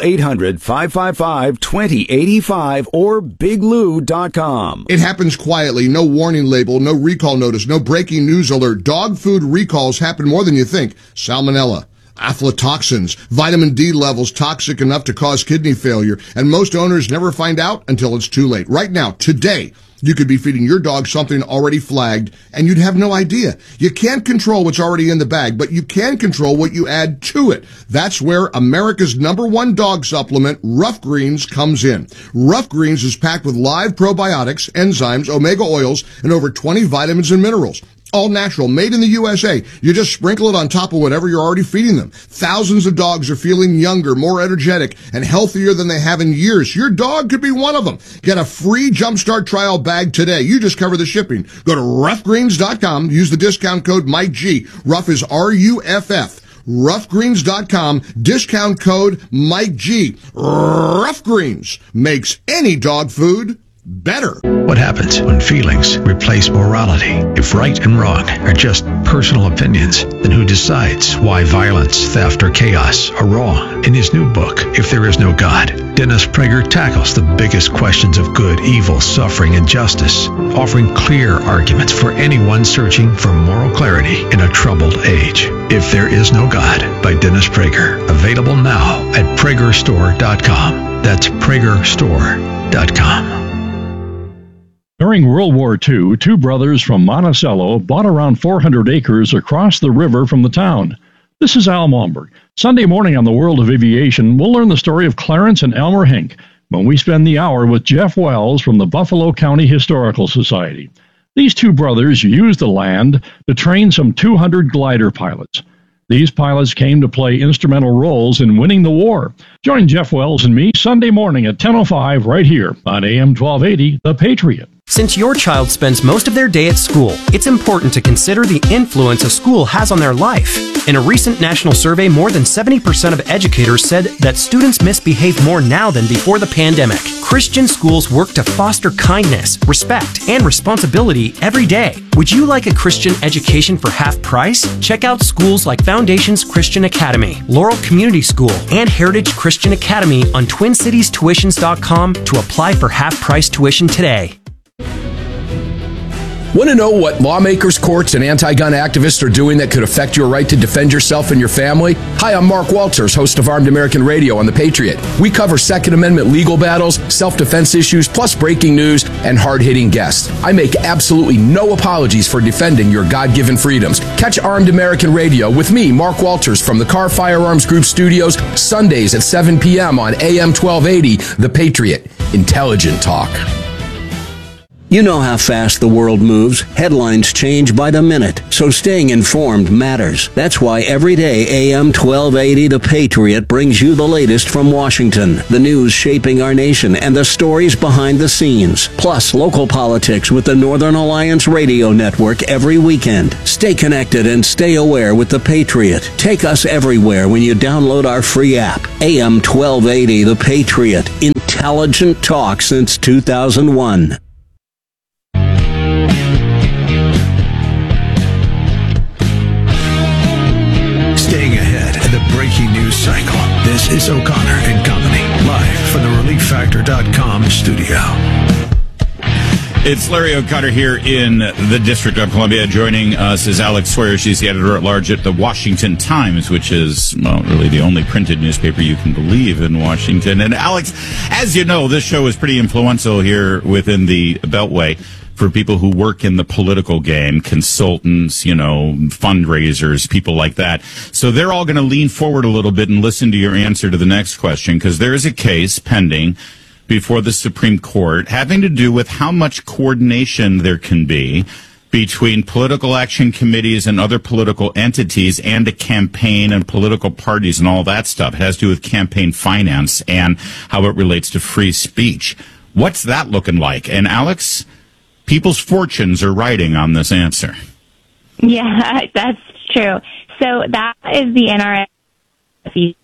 800-555-2085 or biglou.com. It happens quietly. No warning label, no recall notice, no breaking news alert. Dog food recalls happen more than you think. Salmonella, aflatoxins, vitamin D levels toxic enough to cause kidney failure, and most owners never find out until it's too late. Right now, today, you could be feeding your dog something already flagged, and you'd have no idea. You can't control what's already in the bag, but you can control what you add to it. That's where America's #1 dog supplement, Rough Greens, comes in. Rough Greens is packed with live probiotics, enzymes, omega oils, and over 20 vitamins and minerals. All natural, made in the USA. You just sprinkle it on top of whatever you're already feeding them. Thousands of dogs are feeling younger, more energetic, and healthier than they have in years. Your dog could be one of them. Get a free Jumpstart trial bag today. You just cover the shipping. Go to roughgreens.com. Use the discount code Mike G. Rough is RUFF. Roughgreens.com. Discount code Mike G. Rough Greens makes any dog food better. What happens when feelings replace morality? If right and wrong are just personal opinions, then who decides why violence, theft, or chaos are wrong? In his new book, If There Is No God, Dennis Prager tackles the biggest questions of good, evil, suffering, and justice, offering clear arguments for anyone searching for moral clarity in a troubled age. If There Is No God by Dennis Prager. Available now at pragerstore.com. That's pragerstore.com. During World War II, two brothers from Monticello bought around 400 acres across the river from the town. This is Al Malmberg. Sunday morning on the World of Aviation, we'll learn the story of Clarence and Elmer Hink when we spend the hour with Jeff Wells from the Buffalo County Historical Society. These two brothers used the land to train some 200 glider pilots. These pilots came to play instrumental roles in winning the war. Join Jeff Wells and me Sunday morning at 10:05 right here on AM 1280, The Patriot. Since your child spends most of their day at school, it's important to consider the influence a school has on their life. In a recent national survey, more than 70% of educators said that students misbehave more now than before the pandemic. Christian schools work to foster kindness, respect, and responsibility every day. Would you like a Christian education for half price? Check out schools like Foundations Christian Academy, Laurel Community School, and Heritage Christian Academy on TwinCitiesTuitions.com to apply for half price tuition today. Want to know what lawmakers, courts, and anti-gun activists are doing that could affect your right to defend yourself and your family? Hi, I'm Mark Walters, host of Armed American Radio on The Patriot. We cover Second Amendment legal battles, self-defense issues, plus breaking news and hard-hitting guests. I make absolutely no apologies for defending your God-given freedoms. Catch Armed American Radio with me, Mark Walters, from the Car Firearms Group studios, Sundays at 7 p.m. on AM 1280, The Patriot. Intelligent talk. You know how fast the world moves. Headlines change by the minute, so staying informed matters. That's why every day AM 1280 The Patriot brings you the latest from Washington, the news shaping our nation, and the stories behind the scenes. Plus, local politics with the Northern Alliance Radio Network every weekend. Stay connected and stay aware with The Patriot. Take us everywhere when you download our free app. AM 1280 The Patriot. Intelligent talk since 2001. Staying ahead of the breaking news cycle. This is O'Connor and Company, live from the ReliefFactor.com studio. It's Larry O'Connor here in the District of Columbia. Joining us is Alex Sawyer. She's the editor-at-large at the Washington Times, which is, well, really the only printed newspaper you can believe in Washington. And Alex, as you know, this show is pretty influential here within the Beltway for people who work in the political game, consultants, fundraisers, people like that. So they're all going to lean forward a little bit and listen to your answer to the next question, because there is a case pending before the Supreme Court having to do with how much coordination there can be between political action committees and other political entities and a campaign and political parties and all that stuff. It has to do with campaign finance and how it relates to free speech. What's that looking like? And Alex, people's fortunes are riding on this answer. Yeah, that's true. So that is the NRA,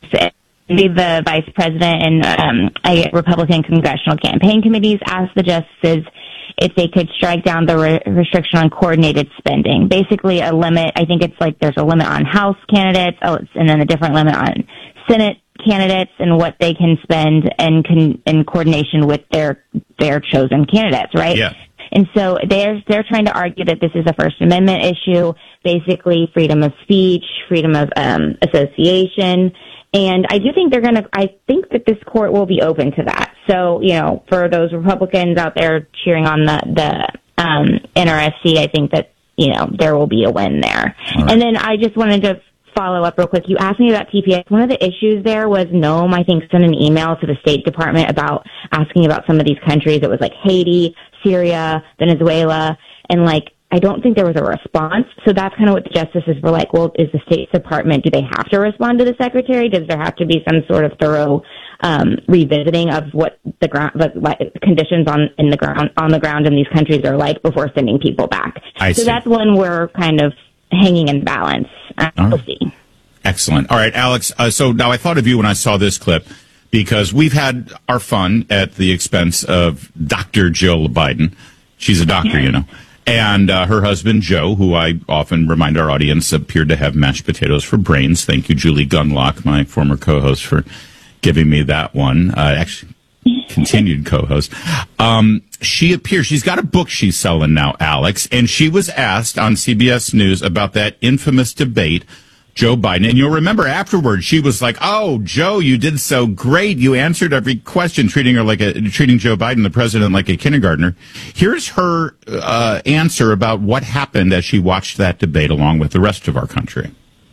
the vice president and Republican congressional campaign committees asked the justices if they could strike down the restriction on coordinated spending. Basically a limit, I think it's like there's a limit on House candidates, and then a different limit on Senate candidates and what they can spend in coordination with their chosen candidates, right? Yeah. And so they're trying to argue that this is a First Amendment issue, basically freedom of speech, freedom of association. And I do think I think that this court will be open to that. So, for those Republicans out there cheering on the NRSC, I think that, there will be a win there. Right. And then I just wanted to follow up real quick. You asked me about TPS. One of the issues there was Noam, I think, sent an email to the State Department asking about some of these countries. It was like Haiti, Syria, Venezuela, and I don't think there was a response. So that's kind of what the justices were like, well, is the State Department, do they have to respond to the Secretary? Does there have to be some sort of thorough revisiting of what the conditions on the ground in these countries are like before sending people back? So that's one we're kind of hanging in balance. We'll see. Excellent. All right, Alex. So now I thought of you when I saw this clip, because we've had our fun at the expense of Dr. Jill Biden. She's a doctor, And her husband, Joe, who I often remind our audience appeared to have mashed potatoes for brains. Thank you, Julie Gunlock, my former co-host, for giving me that one. Actually, continued co-host. She's got a book she's selling now, Alex, and she was asked on CBS News about that infamous debate, Joe Biden. And you'll remember afterwards, she was like, "Oh, Joe, you did so great. You answered every question," treating Joe Biden, the president, like a kindergartner. Here's her answer about what happened as she watched that debate along with the rest of our country.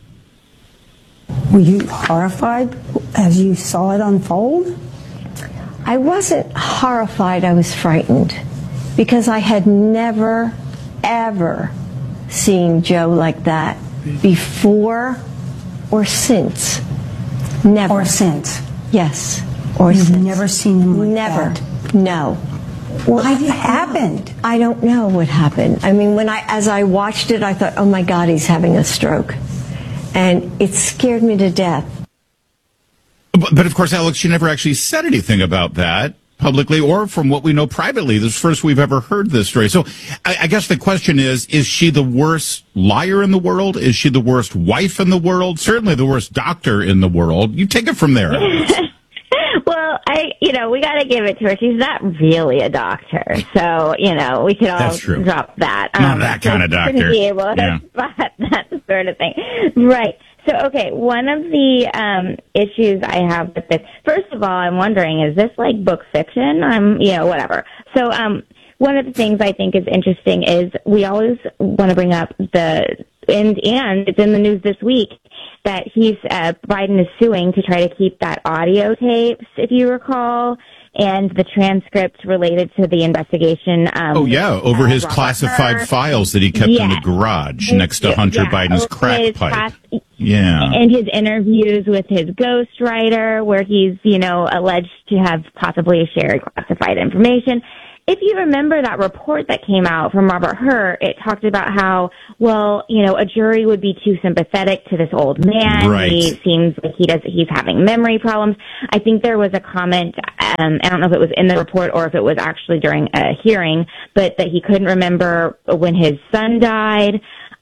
Were you horrified as you saw it unfold? I wasn't horrified. I was frightened, because I had never, ever seen Joe like that before or since. Never. Or since? Yes. Or You've since. never seen him like never. that? No. What happened? I don't know what happened. I mean, as I watched it, I thought, oh my God, he's having a stroke. And it scared me to death. But of course, Alex, she never actually said anything about that publicly or from what we know privately. This is the first we've ever heard this story. So I guess the question is she the worst liar in the world? Is she the worst wife in the world? Certainly the worst doctor in the world. You take it from there, Alex. Well, we got to give it to her. She's not really a doctor, so we could all drop that. Not that kind of doctor. Be able to spot that sort of thing, right? So, okay, one of the issues I have with this. First of all, I'm wondering, is this like book fiction? Whatever. So, one of the things I think is interesting is we always want to bring up and it's in the news this week that Biden is suing to try to keep that audio tapes, if you recall, and the transcripts related to the investigation. Over his classified files that he kept in the garage next to Hunter Biden's crack pipe. And his interviews with his ghostwriter, where he's, alleged to have possibly shared classified information. If you remember that report that came out from Robert Hur, it talked about how, a jury would be too sympathetic to this old man. Right. He seems like he's having memory problems. I think there was a comment, I don't know if it was in the report or if it was actually during a hearing, but that he couldn't remember when his son died.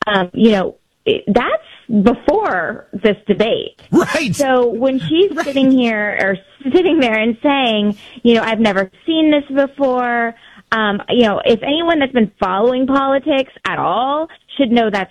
That's before this debate. Right. So when she's sitting there and saying, I've never seen this before, if anyone that's been following politics at all should know that's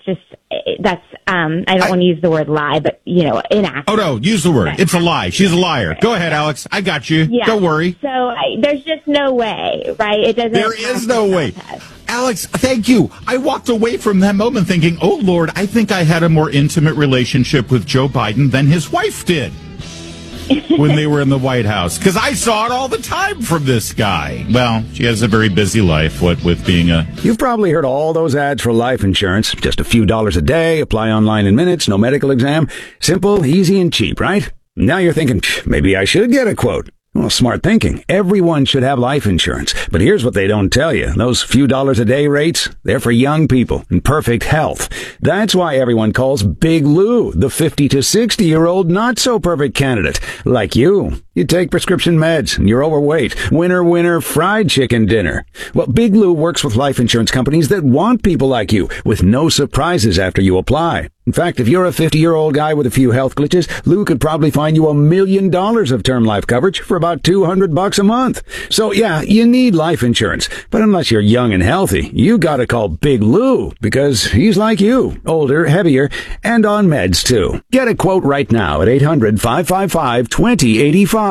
I don't want to use the word lie, but, inaccurate. Oh, no, use the word. It's a lie. She's a liar. Go ahead, Alex. I got you. Yeah. Don't worry. So there's just no way, right? It doesn't. There is no way. Alex, thank you. I walked away from that moment thinking, oh, Lord, I think I had a more intimate relationship with Joe Biden than his wife did when they were in the White House. Because I saw it all the time from this guy. Well, she has a very busy life, with being a... You've probably heard all those ads for life insurance. Just a few dollars a day, apply online in minutes, no medical exam. Simple, easy, and cheap, right? Now you're thinking, maybe I should get a quote. Well, smart thinking. Everyone should have life insurance. But here's what they don't tell you. Those few dollars a day rates, they're for young people in perfect health. That's why everyone calls Big Lou the 50 to 60-year-old not-so-perfect candidate. Like you. You take prescription meds, and you're overweight. Winner, fried chicken dinner. Well, Big Lou works with life insurance companies that want people like you, with no surprises after you apply. In fact, if you're a 50-year-old guy with a few health glitches, Lou could probably find you $1 million of term life coverage for about $200 a month. So yeah, you need life insurance. But unless you're young and healthy, you gotta call Big Lou, because he's like you, older, heavier, and on meds too. Get a quote right now at 800-555-2085.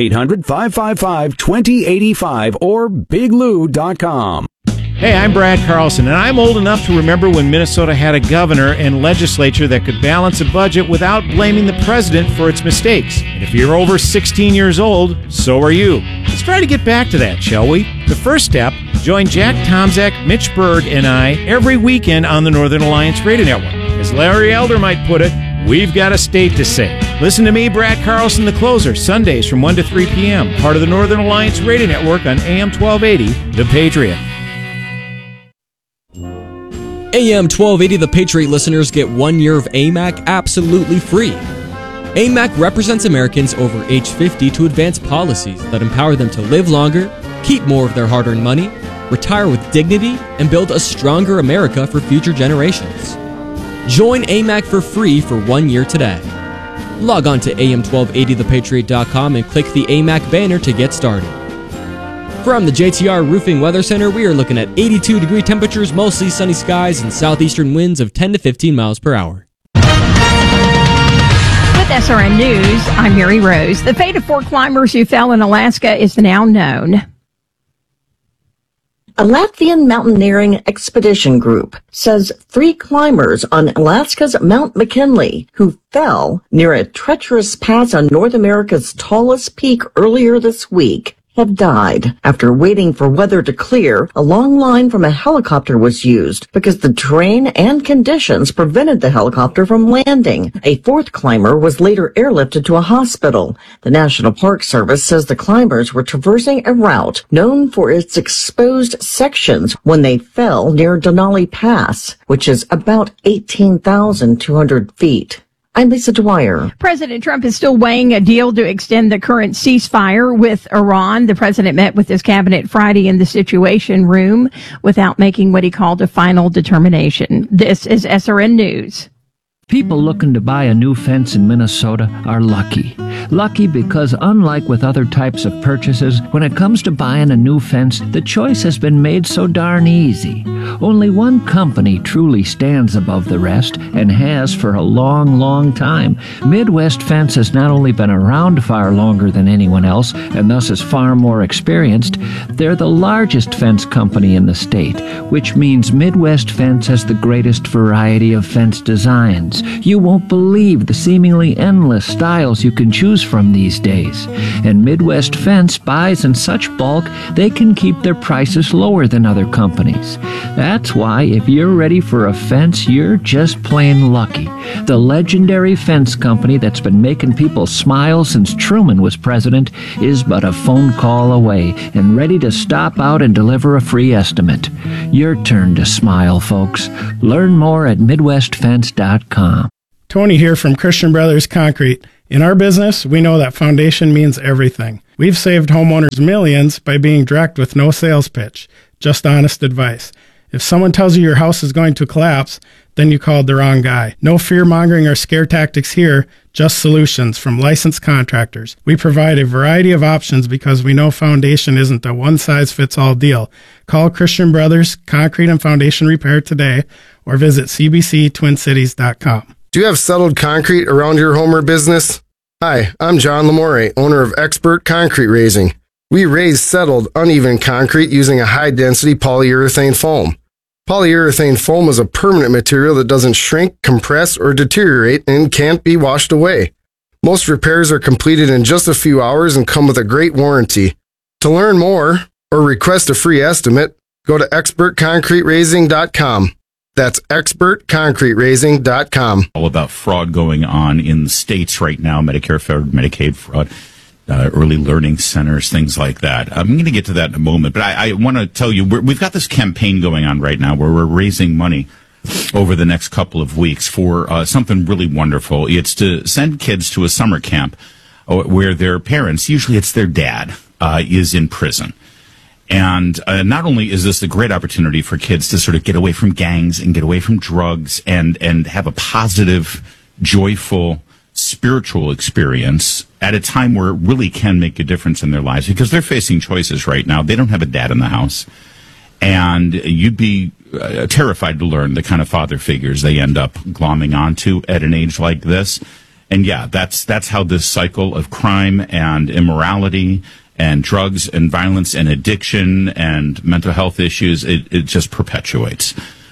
800-555-2085 or biglou.com. Hey, I'm Brad Carlson, and I'm old enough to remember when Minnesota had a governor and legislature that could balance a budget without blaming the president for its mistakes. And if you're over 16 years old, so are you. Let's try to get back to that, shall we? The first step, join Jack Tomczak, Mitch Berg, and I every weekend on the Northern Alliance Radio Network. As Larry Elder might put it, we've got a state to say. Listen to me, Brad Carlson, the closer, Sundays from 1 to 3 p.m., part of the Northern Alliance Radio Network on AM 1280, The Patriot. AM 1280 The Patriot listeners get 1 year of AMAC absolutely free. AMAC represents Americans over age 50 to advance policies that empower them to live longer, keep more of their hard-earned money, retire with dignity, and build a stronger America for future generations. Join AMAC for free for 1 year today. Log on to am1280thepatriot.com and click the AMAC banner to get started. From the JTR Roofing Weather Center, we are looking at 82-degree temperatures, mostly sunny skies, and southeastern winds of 10 to 15 miles per hour. With SRN News, I'm Mary Rose. The fate of 4 climbers who fell in Alaska is now known. A Latvian mountaineering expedition group says 3 climbers on Alaska's Mount McKinley who fell near a treacherous pass on North America's tallest peak earlier this week have died. After waiting for weather to clear, a long line from a helicopter was used because the terrain and conditions prevented the helicopter from landing. A 4th climber was later airlifted to a hospital. The National Park Service says the climbers were traversing a route known for its exposed sections when they fell near Denali Pass, which is about 18,200 feet. I'm Lisa Dwyer. President Trump is still weighing a deal to extend the current ceasefire with Iran. The president met with his cabinet Friday in the Situation Room without making what he called a final determination. This is SRN News. People looking to buy a new fence in Minnesota are lucky. Lucky because unlike with other types of purchases, when it comes to buying a new fence, the choice has been made so darn easy. Only one company truly stands above the rest and has for a long, long time. Midwest Fence has not only been around far longer than anyone else and thus is far more experienced, they're the largest fence company in the state, which means Midwest Fence has the greatest variety of fence designs. You won't believe the seemingly endless styles you can choose from these days. And Midwest Fence buys in such bulk, they can keep their prices lower than other companies. That's why if you're ready for a fence, you're just plain lucky. The legendary fence company that's been making people smile since Truman was president is but a phone call away and ready to stop out and deliver a free estimate. Your turn to smile, folks. Learn more at MidwestFence.com. Tony here from Christian Brothers Concrete. In our business, we know that foundation means everything. We've saved homeowners millions by being direct with no sales pitch, just honest advice. If someone tells you your house is going to collapse, then you called the wrong guy. No fear-mongering or scare tactics here, just solutions from licensed contractors. We provide a variety of options because we know foundation isn't a one-size-fits-all deal. Call Christian Brothers Concrete and Foundation Repair today or visit cbctwincities.com. Do you have settled concrete around your home or business? Hi, I'm John Lamore, owner of Expert Concrete Raising. We raise settled, uneven concrete using a high-density polyurethane foam. Polyurethane foam is a permanent material that doesn't shrink, compress, or deteriorate and can't be washed away. Most repairs are completed in just a few hours and come with a great warranty. To learn more or request a free estimate, go to expertconcreteraising.com. That's expertconcreteraising.com. All about fraud going on in the states right now, Medicare fraud, Medicaid fraud, early learning centers, things like that. I'm going to get to that in a moment, but I want to tell you, we've got this campaign going on right now where we're raising money over the next couple of weeks for something really wonderful. It's to send kids to a summer camp where their parents, usually it's their dad, is in prison. And not only is this a great opportunity for kids to sort of get away from gangs and get away from drugs and have a positive, joyful, spiritual experience at a time where it really can make a difference in their lives, because they're facing choices right now. They don't have a dad in the house. And you'd be terrified to learn the kind of father figures they end up glomming onto at an age like this. And yeah, that's how this cycle of crime and immorality and drugs and violence and addiction and mental health issues, it just perpetuates.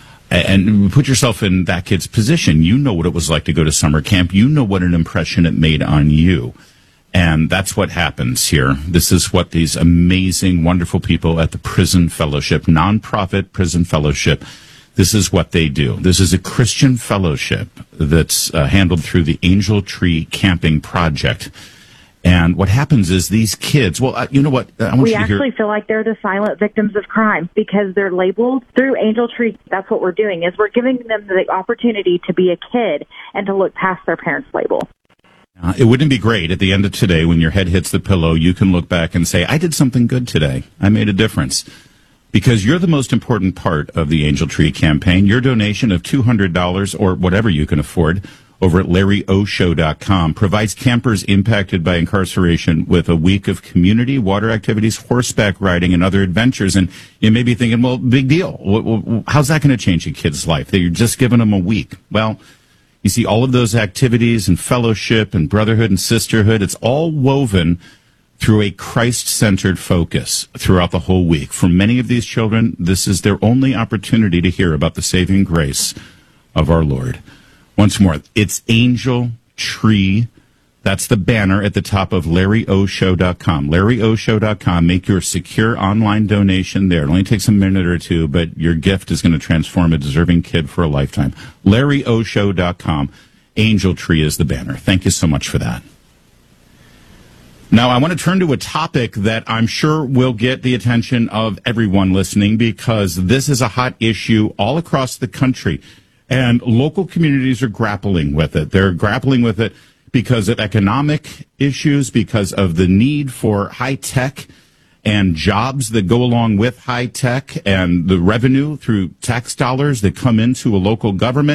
And put yourself in that kid's position. You know what it was like to go to summer camp. You know what an impression it made on you. And that's what happens here. This is what these amazing, wonderful people at the Prison Fellowship, nonprofit Prison Fellowship, this is what they do. This is a Christian fellowship that's handled through the Angel Tree Camping Project. And what happens is these kids, well, you know what? We actually feel like they're the silent victims of crime because they're labeled through Angel Tree. That's what we're doing, is we're giving them the opportunity to be a kid and to look past their parents' label. It wouldn't be great at the end of today when your head hits the pillow, you can look back and say, I did something good today. I made a difference. Because you're the most important part of the Angel Tree campaign. Your donation of $200 or whatever you can afford over at LarryOShow.com provides campers impacted by incarceration with a week of community water activities, horseback riding, and other adventures. And you may be thinking, well, big deal. How's that going to change a kid's life? You're just giving them a week. Well, you see, all of those activities and fellowship and brotherhood and sisterhood, it's all woven through a Christ-centered focus throughout the whole week. For many of these children, this is their only opportunity to hear about the saving grace of our Lord. Once more, it's Angel Tree. That's the banner at the top of LarryOShow.com. LarryOShow.com. Make your secure online donation there. It only takes a minute or two, but your gift is going to transform a deserving kid for a lifetime. LarryOShow.com. Angel Tree is the banner. Thank you so much for that. Now, I want to turn to a topic that I'm sure will get the attention of everyone listening, because this is a hot issue all across the country. And local communities are grappling with it. They're grappling with it because of economic issues, because of the need for high tech and jobs that go along with high tech and the revenue through tax dollars that come into a local government.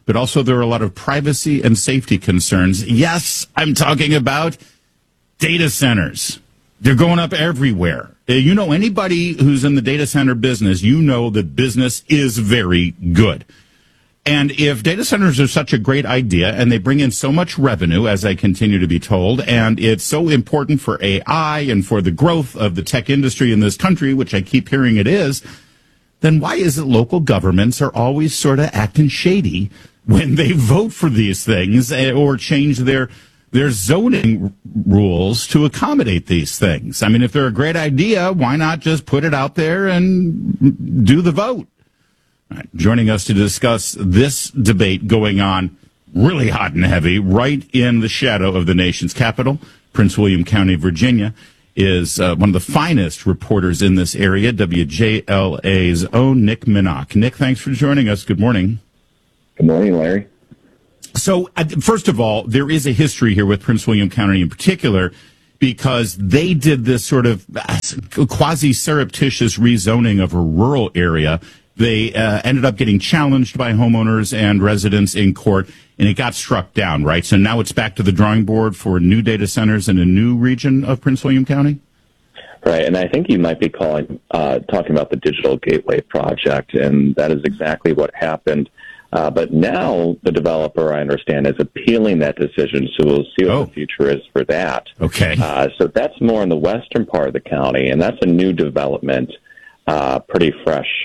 but also there are a lot of privacy and safety concerns. Yes, I'm talking about data centers. They're going up everywhere. You know, anybody who's in the data center business, you know that business is very good. And if data centers are such a great idea and they bring in so much revenue, as I continue to be told, and it's so important for AI and for the growth of the tech industry in this country, which I keep hearing it is, then why is it local governments are always sort of acting shady when they vote for these things or change their zoning rules to accommodate these things? I mean, if they're a great idea, why not just put it out there and do the vote? All right, joining us to discuss this debate going on really hot and heavy right in the shadow of the nation's capital, Prince William County, Virginia, is one of the finest reporters in this area, WJLA's own Nick Minnock. Nick, thanks for joining us. Good morning. Good morning, Larry. So, first of all, there is a history here with Prince William County in particular, because they did this sort of quasi-surreptitious rezoning of a rural area. They ended up getting challenged by homeowners and residents in court, and it got struck down, right? So now it's back to the drawing board for new data centers in a new region of Prince William County? Right, and I think you might be talking about the Digital Gateway Project, and that is exactly what happened. But now the developer, I understand, is appealing that decision, so we'll see what the future is for that. Okay. So that's more in the western part of the county, and that's a new development, pretty fresh